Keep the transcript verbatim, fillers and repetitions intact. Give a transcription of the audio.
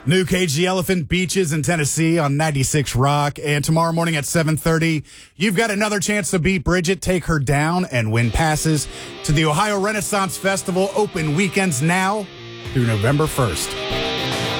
New Cage the Elephant Beaches in Tennessee on ninety-six Rock. And tomorrow morning at seven thirty, you've got another chance to beat Bridget, take her down, and win passes to the Ohio Renaissance Festival. Open weekends now through November first.